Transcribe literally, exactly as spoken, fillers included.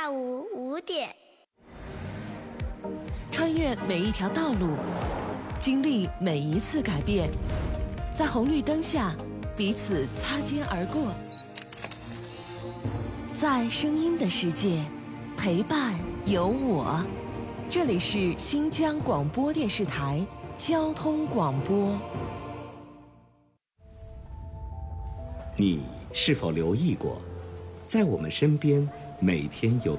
下午五点。 穿越每一条道路，经历每一次改变，在红绿灯下彼此擦肩而过，在声音的世界陪伴有我。这里是新疆广播电视台交通广播。 你是否留意过，在我们身边每天有